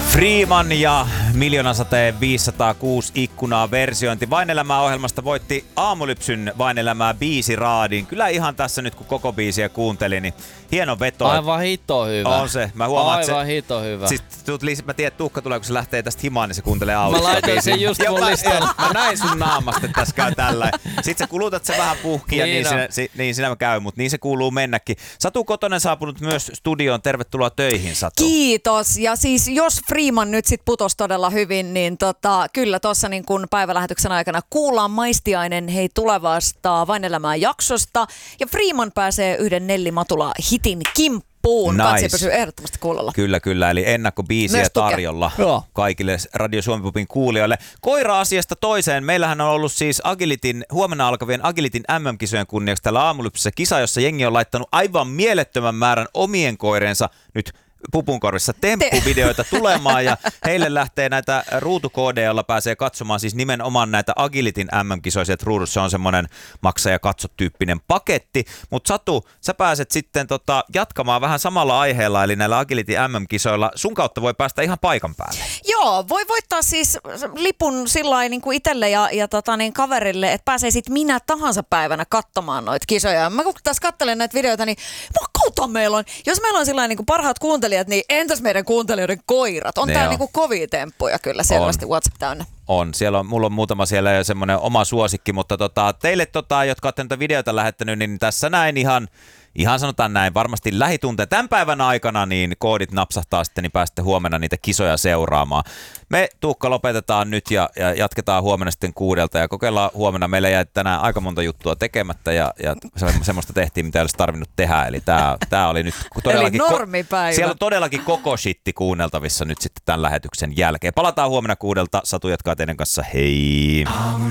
Freeman ja Miljoonasateen 506 ikkunaa versiointi. Vain elämää -ohjelmasta voitti Aamulypsyn Vain elämää -biisiraadin. Kyllä ihan tässä nyt kun koko biisiä kuuntelin, niin hieno veto. Aivan hito hyvä. On se. Mä huomaan, aivan hito hyvä. Siis mä tiedän, että Tuukka tulee, kun se lähtee tästä himaan, niin se kuuntelee autosta. Mä laitoin sen just mun listalle. Mä näin sun naamasta, että tässä käy tällä. Sitten sä kulutat se vähän puhkia, niin siinä käy, mutta niin se kuuluu mennäkin. Satu Kotonen saapunut myös studioon. Tervetuloa töihin, Satu. Kiitos. Ja siis jos Freeman nyt sit putos todella hyvin, niin kyllä tuossa niin kun päivälähetyksen aikana kuullaan Maistiainen hei tulevasta Vain elämää -jaksosta. Ja Freeman pääsee yhden Nelli Matula hitin kimppuun. Nice. Kansi pysyy ehdottomasti kuulolla. Kyllä. Eli ennakkobiisiä tarjolla kaikille Radio Suomi Popin kuulijoille. Koira-asiasta toiseen. Meillähän on ollut siis huomenna alkavien Agilitin MM-kisojen kunniaksi täällä Aamulypsyssä kisa, jossa jengi on laittanut aivan mielettömän määrän omien koireensa nyt pupunkorvissa temppuvideoita tulemaan ja heille lähtee näitä ruutukoodeja, joilla pääsee katsomaan siis nimenomaan näitä Agilitin MM-kisoja. Sieltä ruudussa on semmoinen maksa ja katso -tyyppinen paketti. Mutta Satu, sä pääset sitten jatkamaan vähän samalla aiheella, eli näillä Agilitin MM-kisoilla. Sun kautta voi päästä ihan paikan päälle. Joo, voi voittaa siis lipun sillain niin kuin itselle ja kaverille, että pääsee sit minä tahansa päivänä katsomaan noita kisoja. Mä kun taas katselen näitä videoita, niin meillä on, jos meillä on sillain niin kuin parhaat kuuntelijat, niin entäs meidän kuuntelijoiden koirat? On tää niinku kovia temppuja kyllä selvästi WhatsApp täynnä. On. Mulla on muutama siellä jo semmoinen oma suosikki, mutta teille, jotka olette näitä videoita lähettänyt, niin tässä näin ihan sanotaan näin, varmasti lähitunteen tämän päivän aikana, niin koodit napsahtaa sitten, niin pääsette huomenna niitä kisoja seuraamaan. Me, Tuukka, lopetetaan nyt ja jatketaan huomenna sitten 6 ja kokeillaan huomenna. Meillä jäi tänään aika monta juttua tekemättä ja semmoista tehtiin, mitä ei olisi tarvinnut tehdä. Eli tää oli nyt todellakin... Eli normipäivä. Siellä on todellakin koko shitti kuunneltavissa nyt sitten tämän lähetyksen jälkeen. Palataan huomenna 6. Satu jatkaa teidän kanssa. Hei!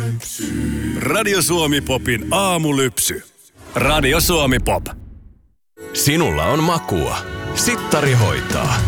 Radio Suomi Popin Aamulypsy. Radio Suomi Pop. Sinulla on makua. Sittari hoitaa.